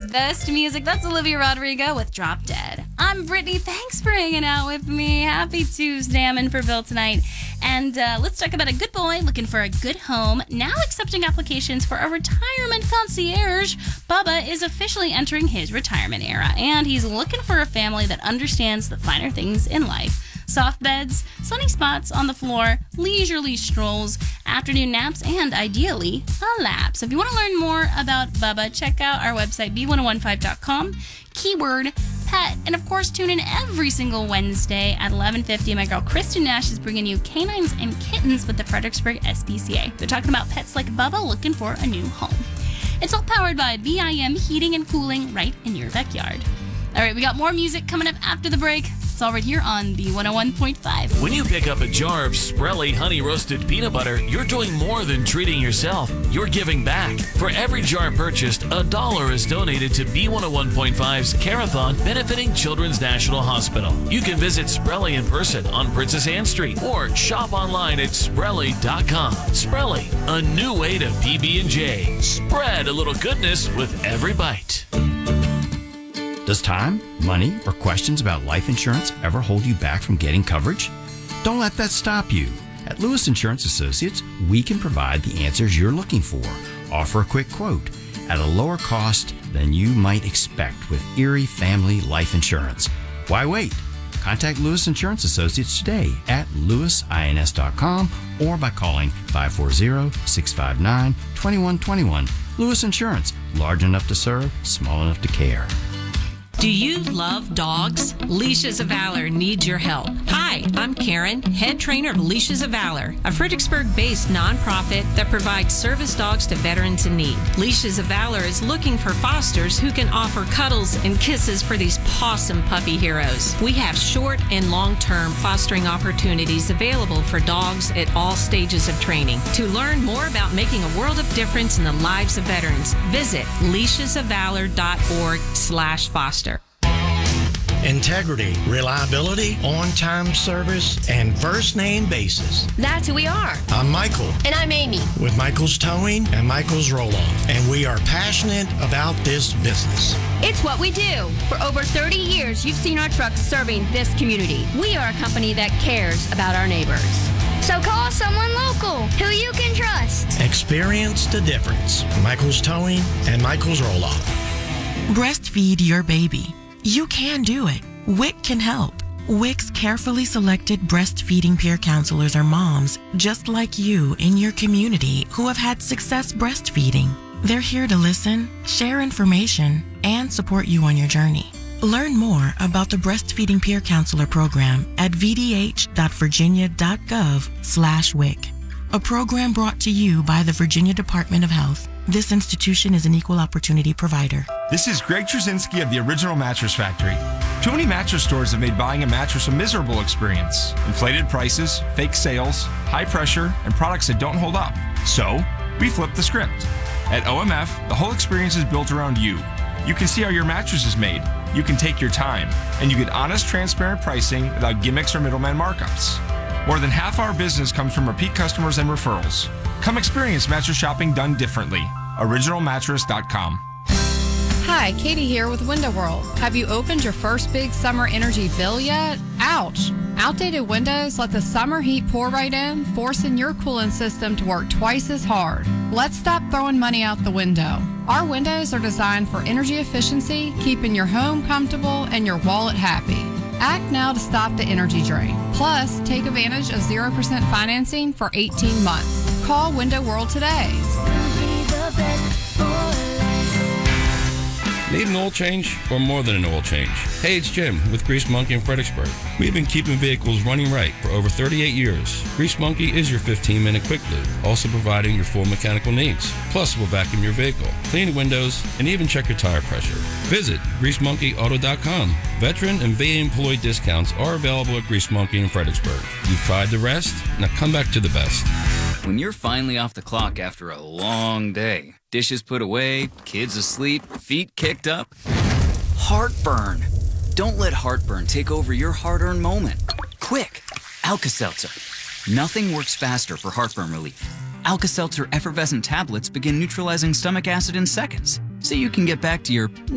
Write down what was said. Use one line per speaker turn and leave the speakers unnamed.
best music. That's Olivia Rodrigo with Drop Dead. I'm Brittany. Thanks for hanging out with me. Happy Tuesday. I'm in for Bill tonight. And let's talk about a good boy looking for a good home. Now accepting applications for a retirement concierge. Bubba is officially entering his retirement era, and he's looking for a family that understands the finer things in life. Soft beds, sunny spots on the floor, leisurely strolls, afternoon naps, and ideally, a lap. So if you want to learn more about Bubba, check out our website, b1015.com, keyword pet. And of course, tune in every single Wednesday at 11:50. My girl Kristen Nash is bringing you canines and kittens with the Fredericksburg SPCA. They're talking about pets like Bubba looking for a new home. It's all powered by BIM Heating and Cooling right in your backyard. All right, we got more music coming up after the break. It's all right here on B101.5.
When you pick up a jar of Sprelli honey roasted peanut butter, you're doing more than treating yourself. You're giving back. For every jar purchased, $1 is donated to B101.5's Carathon benefiting Children's National Hospital. You can visit Sprelli in person on Princess Anne Street or shop online at Sprelli.com. Sprelli, a new way to PB&J. Spread a little goodness with every bite.
Does time, money, or questions about life insurance ever hold you back from getting coverage? Don't let that stop you. At Lewis Insurance Associates, we can provide the answers you're looking for. Offer a quick quote at a lower cost than you might expect with Erie Family Life Insurance. Why wait? Contact Lewis Insurance Associates today at lewisins.com or by calling 540-659-2121. Lewis Insurance, large enough to serve, small enough to care.
Do you love dogs? Leashes of Valor needs your help. Hi, I'm Karen, head trainer of Leashes of Valor, a Fredericksburg-based nonprofit that provides service dogs to veterans in need. Leashes of Valor is looking for fosters who can offer cuddles and kisses for these pawsome puppy heroes. We have short and long-term fostering opportunities available for dogs at all stages of training. To learn more about making a world of difference in the lives of veterans, visit leashesofvalor.org/foster.
Integrity, reliability, on-time service, and first-name basis.
That's who we are.
I'm Michael.
And I'm Amy.
With Michael's Towing and Michael's Roll-Off. And we are passionate about this business.
It's what we do. For over 30 years, you've seen our trucks serving this community. We are a company that cares about our neighbors.
So call someone local who you can trust.
Experience the difference. Michael's Towing and Michael's Roll-Off.
Breastfeed your baby. You can do it. WIC can help. WIC's carefully selected breastfeeding peer counselors are moms just like you in your community who have had success breastfeeding. They're here to listen, share information, and support you on your journey. Learn more about the Breastfeeding Peer Counselor program at vdh.virginia.gov/WIC. A program brought to you by the Virginia Department of Health. This institution is an equal opportunity provider.
This is Greg Trzynski of the Original Mattress Factory. Too many mattress stores have made buying a mattress a miserable experience. Inflated prices, fake sales, high pressure, and products that don't hold up. So, we flipped the script. At OMF, the whole experience is built around you. You can see how your mattress is made. You can take your time. And you get honest, transparent pricing without gimmicks or middleman markups. More than half our business comes from repeat customers and referrals. Come experience mattress shopping done differently. OriginalMattress.com.
Hi, Katie here with Window World. Have you opened your first big summer energy bill yet? Ouch! Outdated windows let the summer heat pour right in, forcing your cooling system to work twice as hard. Let's stop throwing money out the window. Our windows are designed for energy efficiency, keeping your home comfortable and your wallet happy. Act now to stop the energy drain. Plus, take advantage of 0% financing for 18 months. Call Window World today.
Need an oil change or more than an oil change? Hey, it's Jim with Grease Monkey in Fredericksburg. We've been keeping vehicles running right for over 38 years. Grease Monkey is your 15-minute quick lube, also providing your full mechanical needs. Plus, we'll vacuum your vehicle, clean the windows, and even check your tire pressure. Visit GreaseMonkeyAuto.com. Veteran and VA employee discounts are available at Grease Monkey in Fredericksburg. You've tried the rest, now come back to the best.
When you're finally off the clock after a long day, dishes put away, kids asleep, feet kicked up, heartburn. Don't let heartburn take over your hard-earned moment. Quick, Alka-Seltzer. Nothing works faster for heartburn relief. Alka-Seltzer effervescent tablets begin neutralizing stomach acid in seconds, so you can get back to your